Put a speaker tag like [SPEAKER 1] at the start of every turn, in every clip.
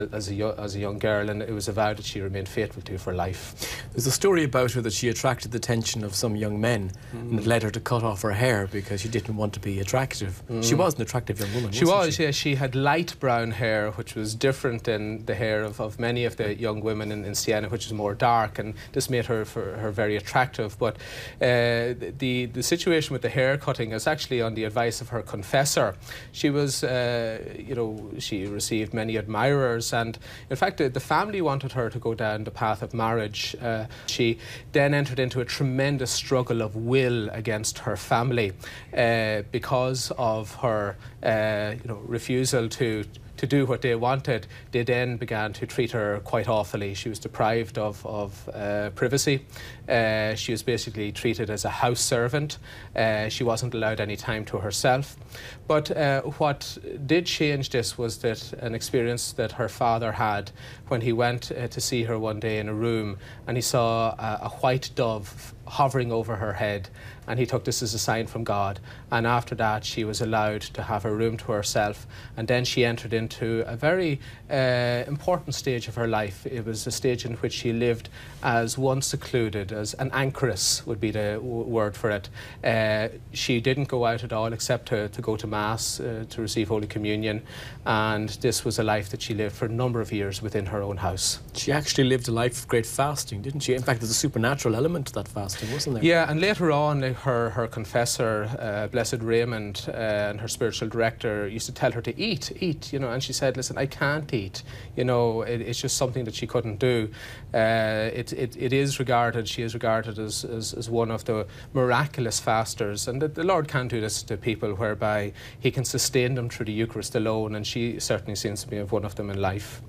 [SPEAKER 1] as a young girl, and it was a vow that she remained faithful to for life.
[SPEAKER 2] There's a story about her that she attracted the attention of some young men, and it led her to cut off her hair because she didn't want to be attractive. She was an attractive young woman, wasn't she?
[SPEAKER 1] Yeah. She had light brown hair, which was different than the hair of many of the young women in Siena, which is more dark, and this made her very attractive. But the situation with the hair cutting is actually on the advice of her confessor. She was, she received many admirers, and in fact the family wanted her to go down the path of marriage. She then entered into a tremendous struggle of will against her family because of her refusal to do what they wanted. They then began to treat her quite awfully. She was deprived of privacy. She was basically treated as a house servant. She wasn't allowed any time to herself. But what did change this was that an experience that her father had when he went to see her one day in a room, and he saw a white dove hovering over her head, and he took this as a sign from God. And after that, she was allowed to have her room to herself, and then she entered into a very important stage of her life. It was a stage in which she lived as one secluded, as an anchoress would be the word for it. She didn't go out at all except to go to Mass, to receive Holy Communion, and this was a life that she lived for a number of years within her own house.
[SPEAKER 2] She actually lived a life of great fasting, didn't she? In fact, there's a supernatural element to that fasting, wasn't there?
[SPEAKER 1] Yeah, and later on, her confessor, Blessed Raymond, and her spiritual director used to tell her to eat, and she said, listen, I can't eat. It's just something that she couldn't do. She is regarded as one of the miraculous fasters, and the Lord can do this to people whereby He can sustain them through the Eucharist alone, and she certainly seems to be one of them in life.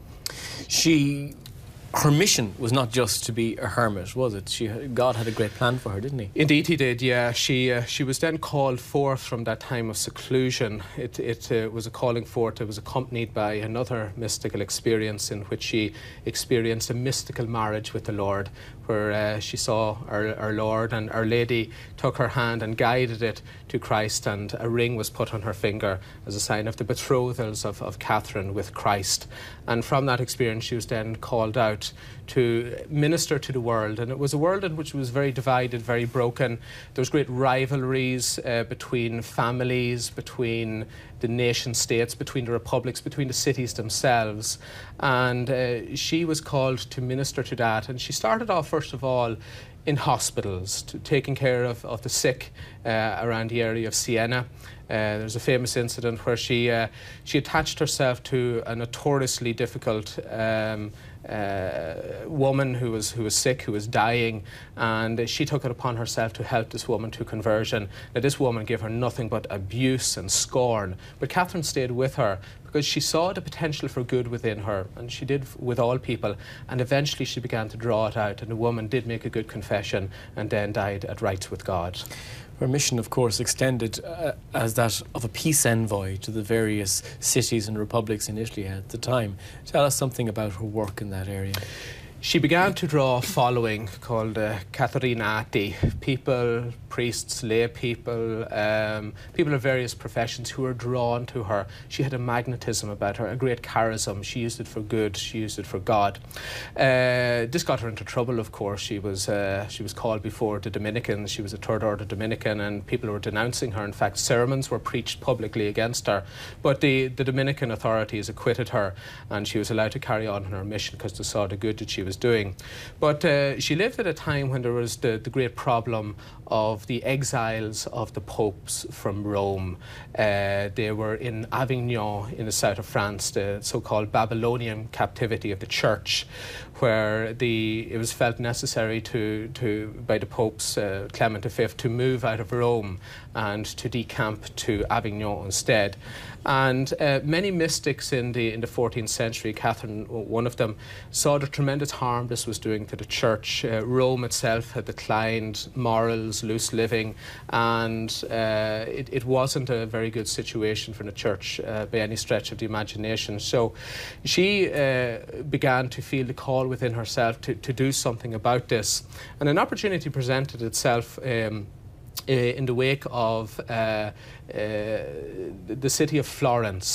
[SPEAKER 2] Her mission was not just to be a hermit, was it? God had a great plan for her, didn't He?
[SPEAKER 1] Indeed He did, yeah. She was then called forth from that time of seclusion. It was a calling forth. It was accompanied by another mystical experience in which she experienced a mystical marriage with the Lord, where she saw our Lord, and Our Lady took her hand and guided it to Christ, and a ring was put on her finger as a sign of the betrothals of Catherine with Christ. And from that experience she was then called out to minister to the world, and it was a world in which was very divided, very broken. There was great rivalries between families, between the nation states, between the republics, between the cities themselves, and she was called to minister to that. And she started off first of all in hospitals, taking care of the sick around the area of Siena. There's a famous incident where she attached herself to a notoriously difficult woman who was sick, who was dying, and she took it upon herself to help this woman to conversion. Now, this woman gave her nothing but abuse and scorn, but Catherine stayed with her because she saw the potential for good within her, and she did with all people, and eventually she began to draw it out, and the woman did make a good confession and then died at rights with God.
[SPEAKER 2] Her mission, of course, extended as that of a peace envoy to the various cities and republics in Italy at the time. Tell us something about her work in that area.
[SPEAKER 1] She began to draw a following called Catherinati, people, priests, lay people, people of various professions who were drawn to her. She had a magnetism about her, a great charism. She used it for good, she used it for God. This got her into trouble, of course. She was called before the Dominicans. She was a third order Dominican, and people were denouncing her. In fact, sermons were preached publicly against her. But the Dominican authorities acquitted her, and she was allowed to carry on her mission because they saw the good that she was doing. But she lived at a time when there was the great problem of the exiles of the popes from Rome. They were in Avignon in the south of France, the so-called Babylonian captivity of the church, where it was felt necessary by the popes, Clement V, to move out of Rome and to decamp to Avignon instead. And many mystics in the 14th century, Catherine, one of them, saw the tremendous harm this was doing to the church. Rome itself had declined, morals, loose living, and it wasn't a very good situation for the church by any stretch of the imagination. So she began to feel the call within herself to do something about this. And an opportunity presented itself in the wake of the city of Florence.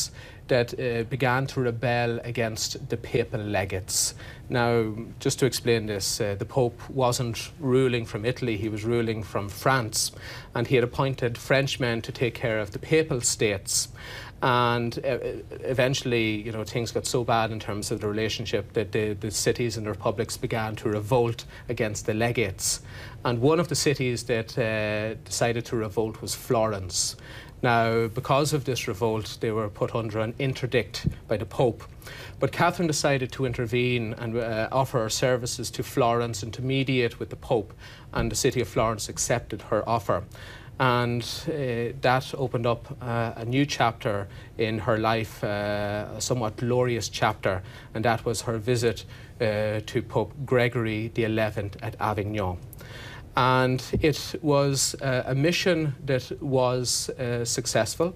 [SPEAKER 1] that began to rebel against the papal legates. Now, just to explain this, the Pope wasn't ruling from Italy, he was ruling from France, and he had appointed Frenchmen to take care of the papal states. And eventually, you know, things got so bad in terms of the relationship that the cities and the republics began to revolt against the legates. And one of the cities that decided to revolt was Florence. Now, because of this revolt, they were put under an interdict by the Pope. But Catherine decided to intervene and offer her services to Florence and to mediate with the Pope, and the city of Florence accepted her offer. And that opened up a new chapter in her life, a somewhat glorious chapter, and that was her visit to Pope Gregory XI at Avignon. And it was a mission that was successful.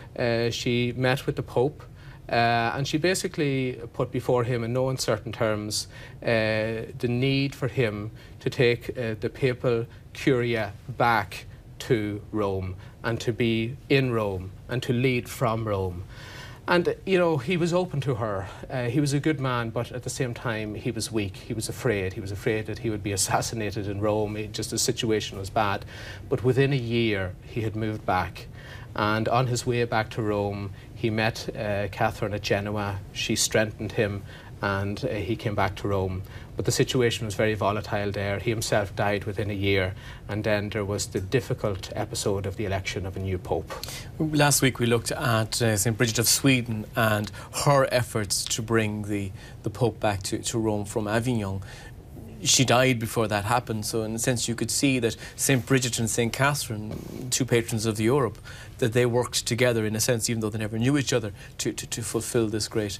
[SPEAKER 1] She met with the Pope, and she basically put before him, in no uncertain terms, the need for him to take the papal curia back to Rome, and to be in Rome, and to lead from Rome. And, you know, he was open to her. He was a good man, but at the same time, he was weak. He was afraid. He was afraid that he would be assassinated in Rome. Just the situation was bad. But within a year, he had moved back. And on his way back to Rome, he met Catherine at Genoa. She strengthened him, and he came back to Rome. But the situation was very volatile there. He himself died within a year, and then there was the difficult episode of the election of a new pope.
[SPEAKER 2] Last week we looked at St. Bridget of Sweden and her efforts to bring the Pope back to Rome from Avignon. She died before that happened, so in a sense you could see that St. Bridget and St. Catherine, two patrons of Europe, that they worked together in a sense, even though they never knew each other, to fulfil this great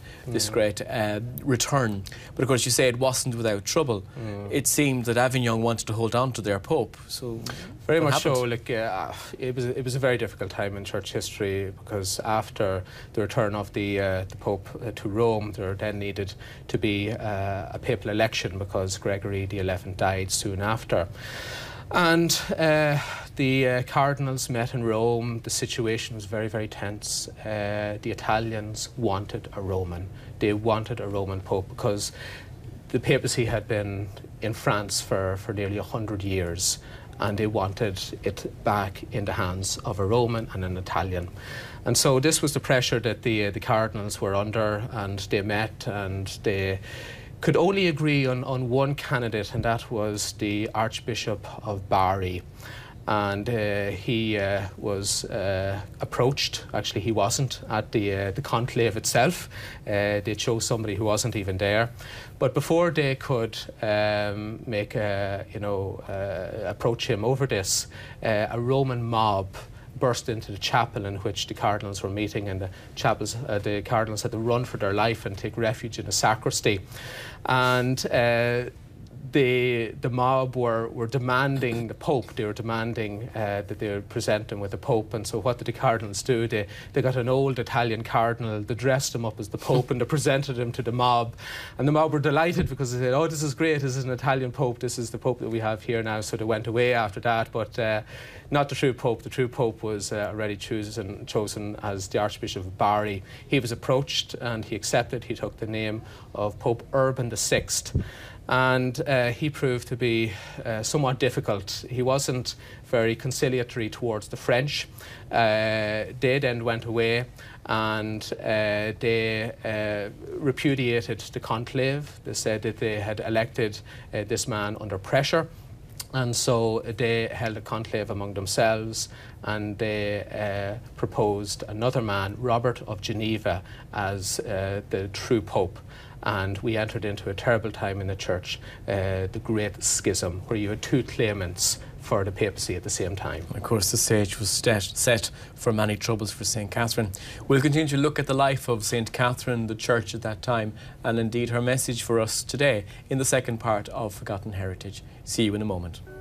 [SPEAKER 2] return. But of course, you say it wasn't without trouble. It seemed that Avignon wanted to hold on to their Pope. So
[SPEAKER 1] very much so. Like it was a very difficult time in church history, because after the return of the Pope to Rome, there then needed to be a papal election, because Gregory XI died soon after. And the cardinals met in Rome. The situation was very, very tense. The Italians wanted a Roman. They wanted a Roman Pope, because the papacy had been in France for nearly 100 years, and they wanted it back in the hands of a Roman and an Italian. And so this was the pressure that the cardinals were under, and they met, and they could only agree on one candidate, and that was the Archbishop of Bari. And he was approached. Actually, he wasn't at the conclave itself. They chose somebody who wasn't even there. But before they could approach him over this, a Roman mob burst into the chapel in which the cardinals were meeting, and the cardinals had to run for their life and take refuge in a sacristy. And the mob were demanding the Pope. They were demanding that they would present him with the Pope. And so what did the cardinals do? They got an old Italian cardinal, they dressed him up as the Pope, and they presented him to the mob. And the mob were delighted, because they said, oh, this is great, this is an Italian Pope, this is the Pope that we have here now. So they went away after that, but not the true Pope. The true Pope was already chosen as the Archbishop of Bari. He was approached and he accepted. He took the name of Pope Urban VI. And he proved to be somewhat difficult. He wasn't very conciliatory towards the French. They then went away, and they repudiated the conclave. They said that they had elected this man under pressure. And so they held a conclave among themselves, and they proposed another man, Robert of Geneva, as the true Pope. And we entered into a terrible time in the church, the Great Schism, where you had two claimants for the papacy at the same time. Of
[SPEAKER 2] course, the stage was set for many troubles for St. Catherine. We'll continue to look at the life of St. Catherine, the church at that time, and indeed her message for us today in the second part of Forgotten Heritage. See you in a moment.